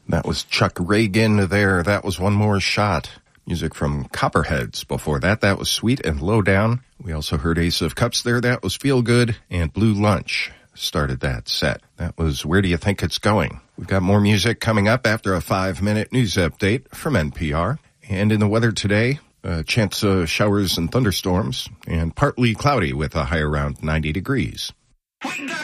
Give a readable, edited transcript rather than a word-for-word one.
That was Chuck Reagan there. That was One More Shot. Music from Copperheads. Before that, that was Sweet and Low Down. We also heard Ace of Cups there. That was Feel Good. And Blue Lunch started that set. That was Where Do You Think It's Going? We've got more music coming up after a 5-minute news update from NPR. And in the weather today, a chance of showers and thunderstorms, and partly cloudy with a high around 90 degrees.